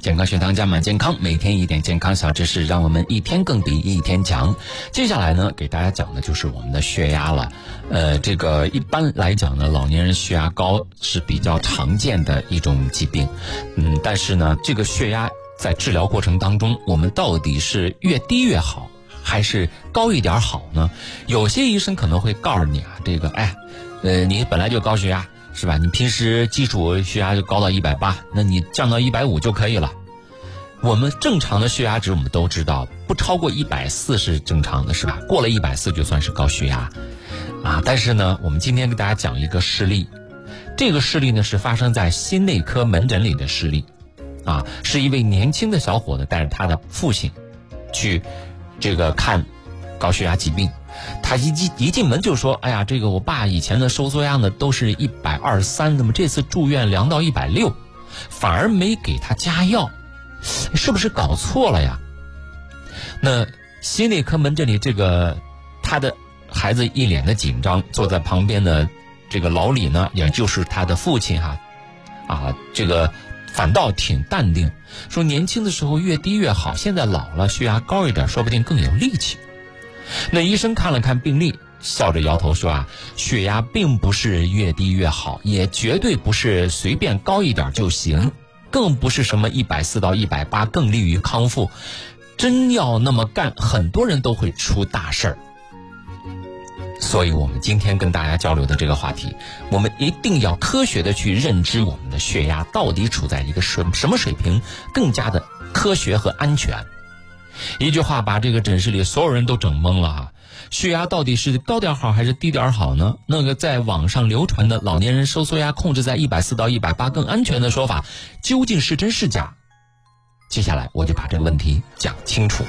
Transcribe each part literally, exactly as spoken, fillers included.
健康学堂加满健康，每天一点健康小知识，让我们一天更比一天强。接下来呢，给大家讲的就是我们的血压了。呃，这个一般来讲呢，老年人血压高是比较常见的一种疾病。嗯，但是呢，这个血压在治疗过程当中，我们到底是越低越好，还是高一点好呢？有些医生可能会告诉你啊，这个哎，呃，你本来就高血压。是吧？你平时基础血压就高到一百八，那你降到一百五就可以了。我们正常的血压值我们都知道，不超过一百四是正常的，是吧？过了一百四就算是高血压啊。但是呢，我们今天给大家讲一个事例，这个事例呢是发生在心内科门诊里的事例啊，是一位年轻的小伙子带着他的父亲去这个看高血压疾病。他一进一进门就说：“哎呀，这个我爸以前的收缩压呢都是一百二十三，那么这次住院量到一百六，反而没给他加药，是不是搞错了呀？”那心内科门诊里这个他的孩子一脸的紧张，坐在旁边的这个老李呢，也就是他的父亲哈，啊，这个反倒挺淡定，说年轻的时候越低越好，现在老了血压高一点，说不定更有力气。那医生看了看病历，笑着摇头说啊，血压并不是越低越好，也绝对不是随便高一点就行，更不是什么一百四到一百八更利于康复。真要那么干，很多人都会出大事儿。所以我们今天跟大家交流的这个话题，我们一定要科学的去认知我们的血压到底处在一个什什么水平，更加的科学和安全。一句话把这个诊室里所有人都整懵了哈，血压到底是高点好还是低点好呢？那个在网上流传的老年人收缩压控制在一百四到一百八更安全的说法，究竟是真是假？接下来我就把这个问题讲清楚。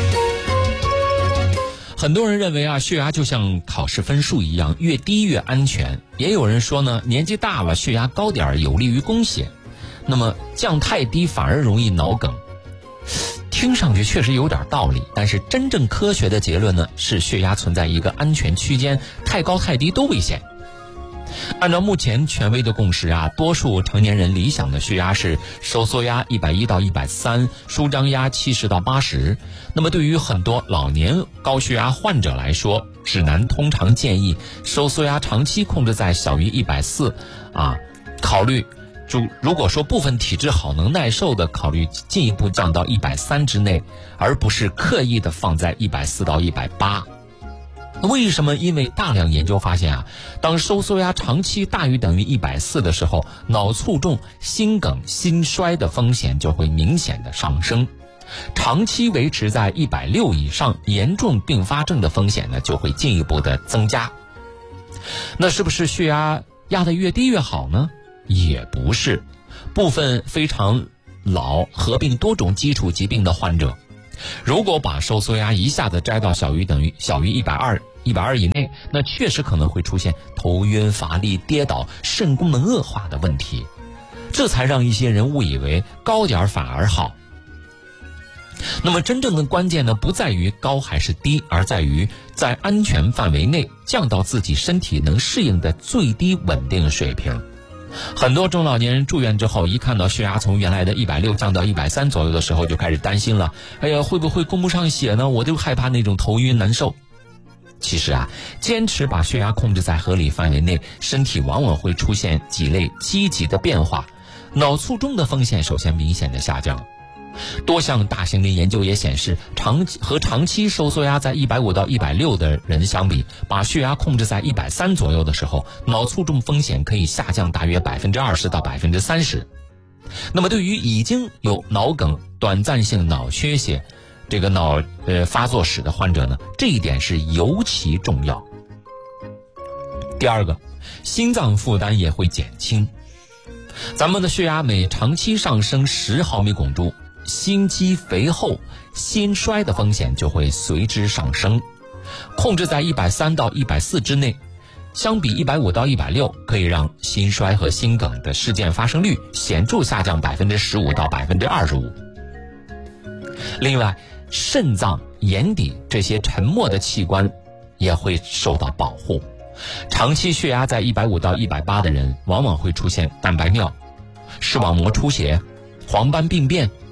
很多人认为啊，血压就像考试分数一样，越低越安全。也有人说呢，年纪大了血压高点有利于供血，那么降太低反而容易脑梗。听上去确实有点道理，但是真正科学的结论呢，是血压存在一个安全区间，太高太低都危险。按照目前权威的共识啊，多数成年人理想的血压是收缩压一百一到一百三，舒张压七十到八十。那么对于很多老年高血压患者来说，指南通常建议收缩压长期控制在小于一百四啊，考虑就如果说部分体质好能耐受的，考虑进一步降到一百三之内，而不是刻意的放在一百四到一百八。为什么？因为大量研究发现啊，当收缩压长期大于等于一百四的时候，脑卒中、心梗、心衰的风险就会明显的上升。长期维持在一百六以上，严重并发症的风险呢就会进一步的增加。那是不是血压压得越低越好呢？也不是，部分非常老、合并多种基础疾病的患者，如果把收缩压一下子摘到小于等于小于一百二、一百二以内，那确实可能会出现头晕、乏力、跌倒、肾功能恶化的问题，这才让一些人误以为高点反而好。那么真正的关键呢，不在于高还是低，而在于在安全范围内降到自己身体能适应的最低稳定水平。很多中老年人住院之后，一看到血压从原来的一百六降到一百三左右的时候，就开始担心了。哎呀，会不会供不上血呢？我就害怕那种头晕难受。其实啊，坚持把血压控制在合理范围内，身体往往会出现几类积极的变化。脑卒中的风险首先明显的下降。多项大型的研究也显示，长和长期收缩压在一百五到一百六的人相比，把血压控制在一百三左右的时候，脑卒中风险可以下降大约百分之二十到百分之三十。那么对于已经有脑梗、短暂性脑缺血、这个脑呃发作史的患者呢，这一点是尤其重要。第二个，心脏负担也会减轻。咱们的血压每长期上升十毫米汞柱，心肌肥厚、心衰的风险就会随之上升。控制在一百三到一百四之内，相比一百五到一百六，可以让心衰和心梗的事件发生率显著下降百分之十五到百分之二十五。另外，肾脏、眼底这些沉默的器官也会受到保护。长期血压在一百五到一百八的人，往往会出现蛋白尿、视网膜出血、黄斑病变、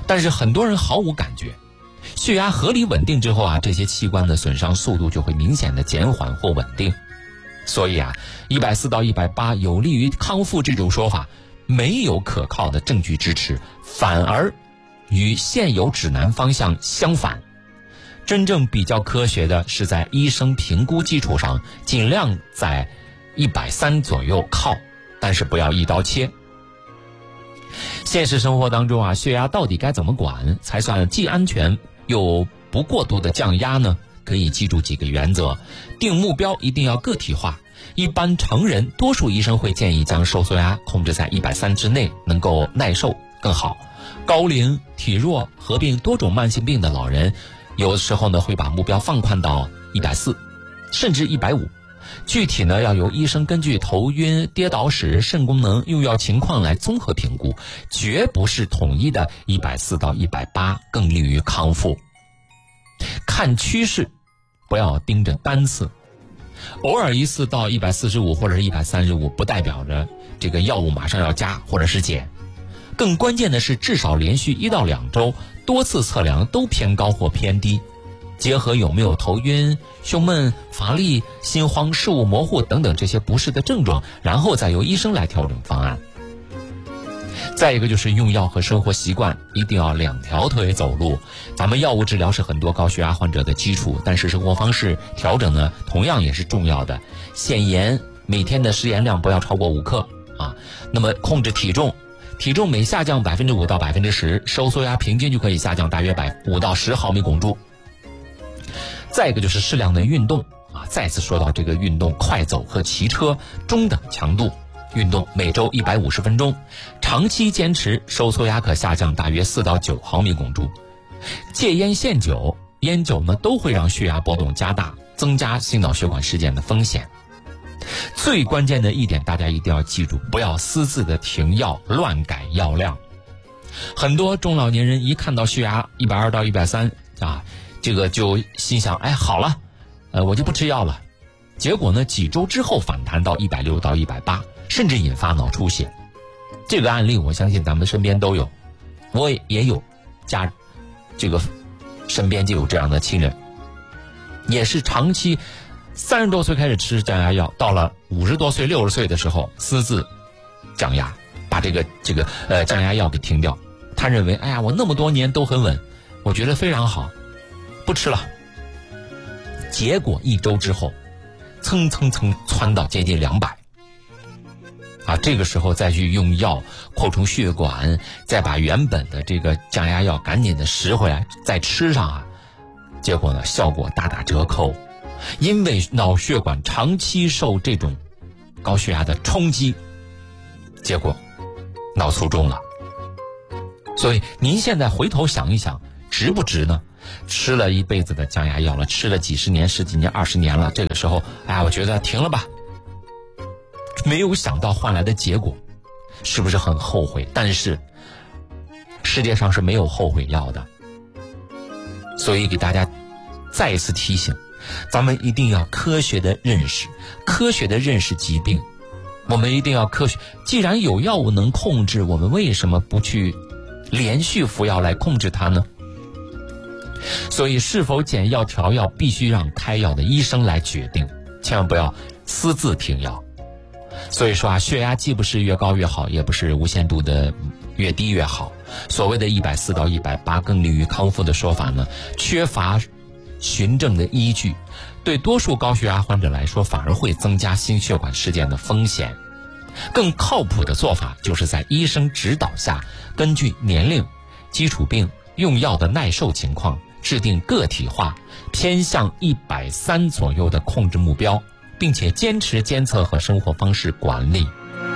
但是很多人毫无感觉。血压合理稳定之后啊，这些器官的损伤速度就会明显的减缓或稳定。所以啊，一百四到一百八有利于康复这种说法没有可靠的证据支持，反而与现有指南方向相反。真正比较科学的是在医生评估基础上尽量在一百三左右靠，但是不要一刀切。现实生活当中啊，血压到底该怎么管才算既安全又不过度的降压呢？可以记住几个原则。定目标一定要个体化，一般成人多数医生会建议将收缩压控制在一百三之内，能够耐受更好。高龄、体弱、合并多种慢性病的老人，有的时候呢会把目标放宽到一百四甚至一百五。具体呢要由医生根据头晕、跌倒史、肾功能、用药情况来综合评估，绝不是统一的一百四到一百八更利于康复。看趋势，不要盯着单次。偶尔一次到一百四十五或者是一百三十五，不代表着这个药物马上要加或者是减。更关键的是，至少连续一到两周多次测量都偏高或偏低，结合有没有头晕、胸闷、乏力、心慌、视物模糊等等这些不适的症状，然后再由医生来调整方案。再一个就是用药和生活习惯一定要两条腿走路。咱们药物治疗是很多高血压患者的基础，但是生活方式调整呢同样也是重要的。限盐，每天的食盐量不要超过五克啊。那么控制体重，体重每下降百分之五到百分之十，收缩压平均就可以下降大约百五到十毫米汞柱。再一个就是适量的运动啊，再次说到这个运动，快走和骑车中等强度运动，每周一百五十分钟，长期坚持，收缩压可下降大约四到九毫米汞柱。戒烟限酒，烟酒呢都会让血压波动加大，增加心脑血管事件的风险。最关键的一点，大家一定要记住，不要私自的停药，乱改药量。很多中老年人一看到血压一百二到一百三啊，这个就心想，哎，好了，呃，我就不吃药了。结果呢，几周之后反弹到一百六到一百八，甚至引发脑出血。这个案例我相信咱们身边都有，我也有家这个身边就有这样的亲人，也是长期三十多岁开始吃降压药，到了五十多岁、六十岁的时候私自降压，把这个这个呃降压药给停掉。他认为，哎呀，我那么多年都很稳，我觉得非常好，不吃了。结果一周之后，蹭蹭蹭窜到接近两百。啊，这个时候再去用药扩充血管，再把原本的这个降压药赶紧的拾回来再吃上啊，结果呢效果大打折扣。因为脑血管长期受这种高血压的冲击，结果脑卒中了。所以您现在回头想一想，值不值呢？吃了一辈子的降压药了，吃了几十年、十几年、二十年了，这个时候，哎呀，我觉得停了吧。没有想到换来的结果，是不是很后悔？但是世界上是没有后悔药的，所以给大家再一次提醒，咱们一定要科学的认识，科学的认识疾病。我们一定要科学，既然有药物能控制，我们为什么不去连续服药来控制它呢？所以是否减药调药必须让开药的医生来决定，千万不要私自停药。所以说啊，血压既不是越高越好，也不是无限度的越低越好。所谓的一百四到一百八更利于康复的说法呢，缺乏循证的依据，对多数高血压患者来说反而会增加心血管事件的风险。更靠谱的做法就是在医生指导下，根据年龄、基础病、用药的耐受情况，制定个体化偏向一百三左右的控制目标，并且坚持监测和生活方式管理。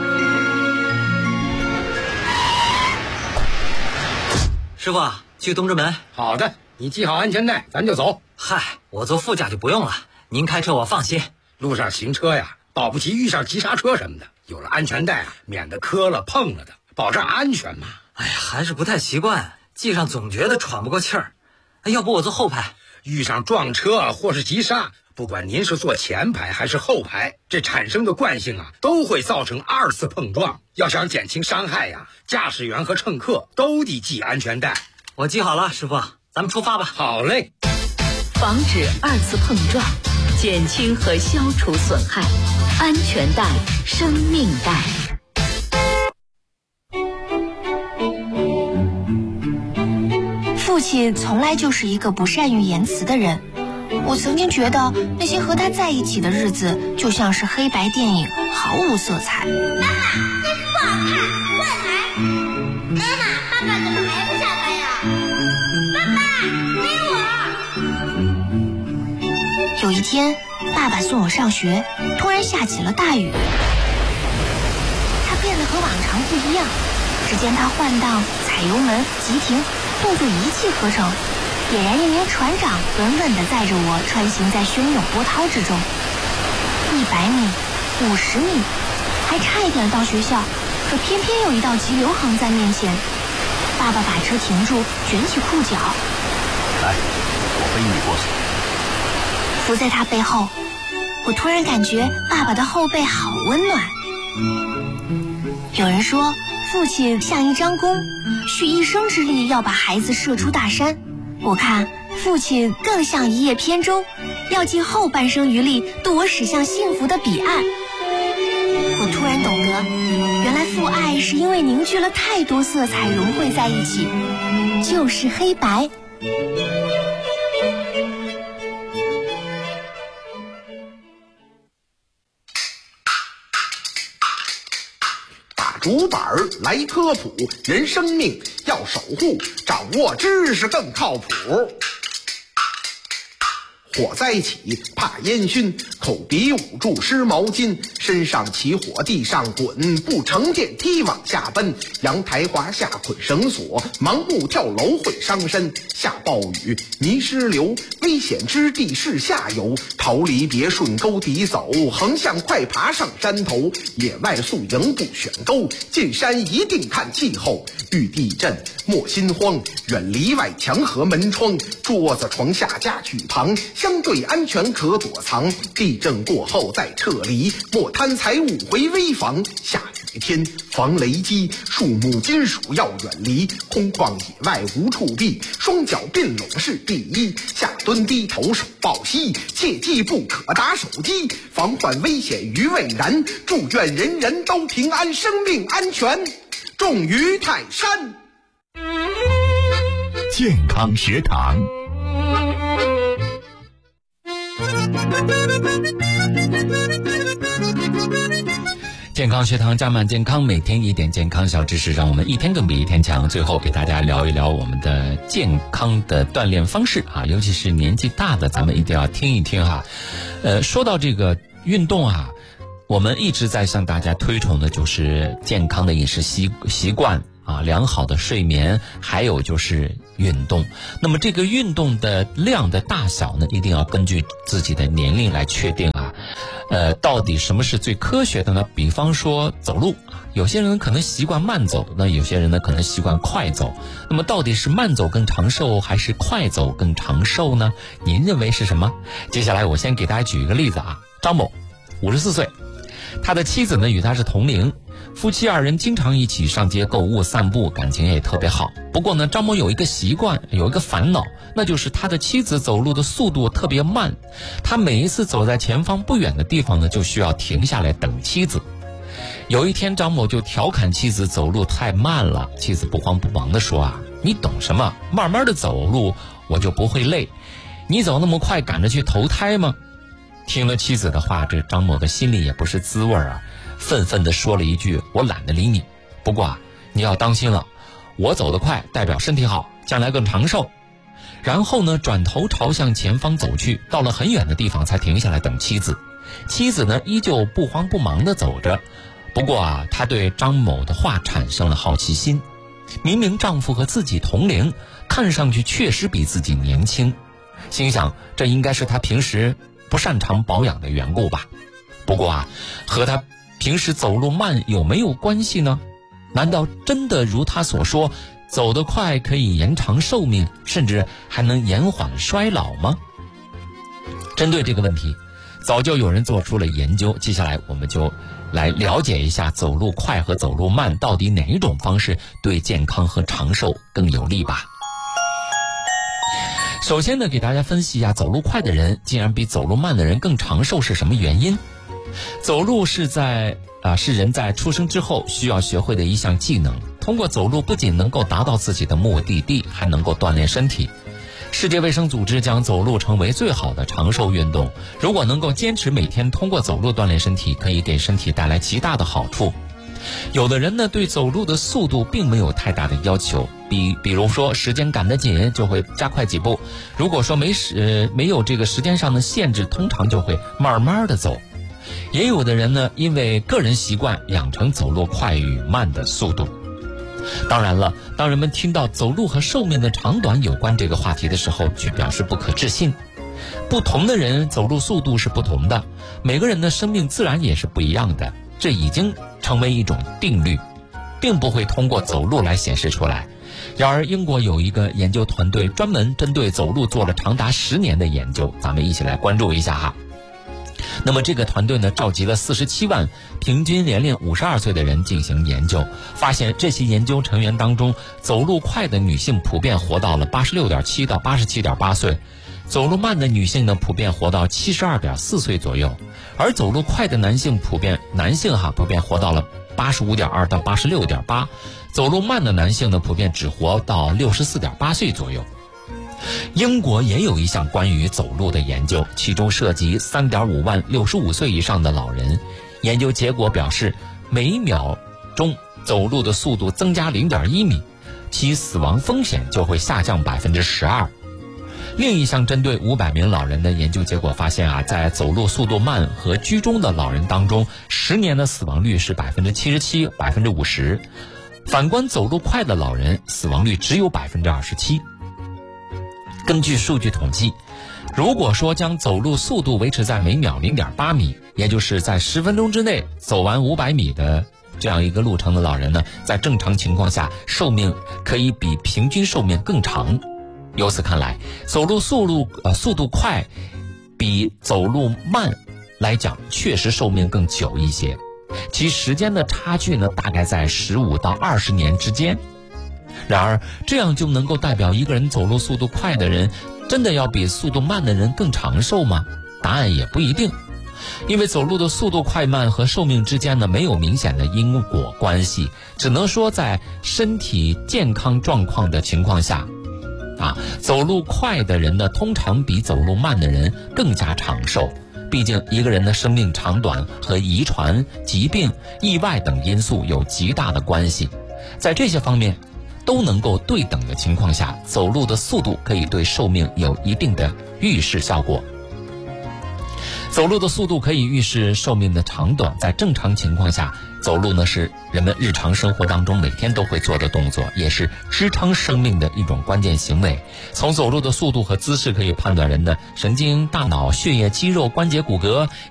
师傅啊，去东直门。 好的，你系好安全带，咱就走。 嗨，我坐副驾就不用了，您开车我放心。 路上行车呀，保不齐遇上急刹车什么的，有了安全带啊，免得磕了碰了的，保障安全嘛。 哎呀，还是不太习惯，系上总觉得喘不过气儿。要不我坐后排？ 遇上撞车或是急刹，不管您是坐前排还是后排，这产生的惯性啊，都会造成二次碰撞。要想减轻伤害呀，驾驶员和乘客都得系安全带。 我记好了，师傅，咱们出发吧。 好嘞。 防止二次碰撞，减轻和消除损害，安全带，生命带。 父亲从来就是一个不善于言辞的人，我曾经觉得那些和他在一起的日子就像是黑白电影，毫无色彩。 妈妈，这不好看，换台。妈妈，爸爸怎么还不下台呀？爸爸，给我。 有一天，爸爸送我上学，突然下起了大雨。他变得和往常不一样，只见他换挡、踩油门、急停，动作一气呵成，俨然一名船长，稳稳地载着我穿行在汹涌波涛之中。一百米，五十米，还差一点到学校，可偏偏有一道急流横在面前。爸爸把车停住，卷起裤脚， 来，我背你过去。 伏在他背后，我突然感觉爸爸的后背好温暖。有人说，父亲像一张弓，蓄一生之力要把孩子射出大山。我看父亲更像一叶扁舟，要尽后半生余力渡我驶向幸福的彼岸。我突然懂得，原来父爱是因为凝聚了太多色彩融汇在一起，就是黑白。 竹板来科普，人生命要守护，掌握知识更靠谱。火灾起怕烟熏，口鼻捂住湿毛巾，身上起火地上滚，不乘电梯往下奔，阳台滑下捆绳索，盲目跳楼会伤身，下暴雨泥石流，危险之地是下游，逃离别顺沟底走，横向快爬上山头，野外宿营不选沟，进山一定看气候，遇地震莫心慌，远离外墙和门窗，桌子床下家具旁，相对安全可躲藏，地震过后再撤离，莫贪财物回危房，下雨天防雷击，树木金属要远离，空旷野外无处避，双脚并拢是第一，下蹲低头手抱膝，切记不可打手机，防患危险于未然，祝愿人人都平安，生命安全重于泰山。 健康学堂， 健康学堂加满健康，每天一点健康小知识，让我们一天更比一天强。最后给大家聊一聊我们的健康的锻炼方式啊，尤其是年纪大的，咱们一定要听一听哈。呃，说到这个运动啊，我们一直在向大家推崇的就是健康的饮食习习惯啊，良好的睡眠，还有就是运动。那么这个运动的量的大小呢，一定要根据自己的年龄来确定啊。呃，到底什么是最科学的呢？比方说走路啊，有些人可能习惯慢走，那有些人呢可能习惯快走。那么到底是慢走更长寿，还是快走更长寿呢？您认为是什么？接下来我先给大家举一个例子啊，张某，五十四岁，他的妻子呢与他是同龄。夫妻二人经常一起上街购物散步，感情也特别好。不过呢，张某有一个习惯，有一个烦恼，那就是他的妻子走路的速度特别慢。他每一次走在前方不远的地方呢，就需要停下来等妻子。有一天，张某就调侃妻子走路太慢了。妻子不慌不忙地说啊，你懂什么？慢慢的走路我就不会累。你走那么快，赶着去投胎吗？听了妻子的话，这张某的心里也不是滋味啊，愤愤地说了一句，我懒得理你，不过啊，你要当心了，我走得快代表身体好，将来更长寿。然后呢，转头朝向前方走去，到了很远的地方才停下来等妻子。妻子呢，依旧不慌不忙地走着。不过啊，她对张某的话产生了好奇心。明明丈夫和自己同龄，看上去确实比自己年轻，心想这应该是她平时不擅长保养的缘故吧。不过啊，和她平时走路慢有没有关系呢？难道真的如她所说，走得快可以延长寿命，甚至还能延缓衰老吗？针对这个问题，早就有人做出了研究。接下来我们就来了解一下走路快和走路慢到底哪一种方式对健康和长寿更有利吧。 首先呢，给大家分析一下，走路快的人竟然比走路慢的人更长寿是什么原因？走路是在啊是人在出生之后需要学会的一项技能。通过走路不仅能够达到自己的目的地，还能够锻炼身体。世界卫生组织将走路称为最好的长寿运动。如果能够坚持每天通过走路锻炼身体，可以给身体带来极大的好处。有的人呢对走路的速度并没有太大的要求，比比如说时间赶得紧就会加快几步，如果说没时没有这个时间上的限制，通常就会慢慢的走。也有的人呢因为个人习惯养成走路快与慢的速度。当然了，当人们听到走路和寿命的长短有关这个话题的时候，却表示不可置信。不同的人走路速度是不同的，每个人的生命自然也是不一样的，这已经成为一种定律，并不会通过走路来显示出来。然而英国有一个研究团队专门针对走路做了长达十年的研究，咱们一起来关注一下哈。那么这个团队呢，召集了四十七万平均年龄五十二岁的人进行研究，发现这些研究成员当中，走路快的女性普遍活到了八十六点七到八十七点八岁，走路慢的女性呢普遍活到七十二点四岁左右，而走路快的男性普遍男性哈普遍活到了八十五点二到八十六点八，走路慢的男性呢普遍只活到六十四点八岁左右。英国也有一项关于走路的研究，其中涉及 三点五万六十五岁以上的老人。研究结果表示，每秒钟走路的速度增加 零点一米，其死亡风险就会下降 百分之十二。另一项针对五百名老人的研究结果发现啊，在走路速度慢和居中的老人当中，十年的死亡率是 百分之七十七、百分之五十。反观走路快的老人，死亡率只有 百分之二十七。根据数据统计，如果说将走路速度维持在每秒 零点八米，也就是在十分钟之内走完五百米的这样一个路程的老人呢，在正常情况下寿命可以比平均寿命更长。由此看来，走路速度呃速度快比走路慢来讲确实寿命更久一些，其时间的差距呢大概在十五到二十年之间。然而这样就能够代表一个人走路速度快的人真的要比速度慢的人更长寿吗？答案也不一定。因为走路的速度快慢和寿命之间呢没有明显的因果关系，只能说在身体健康状况的情况下啊，走路快的人呢通常比走路慢的人更加长寿。毕竟一个人的生命长短和遗传、疾病、意外等因素有极大的关系，在这些方面都能够对等的情况下，走路的速度可以对寿命有一定的预示效果。走路的速度可以预示寿命的长短，在正常情况下，走路呢是人们日常生活当中每天都会做的动作，也是支撑生命的一种关键行为。从走路的速度和姿势可以判断人的神经、大脑、血液、肌肉、关节、骨骼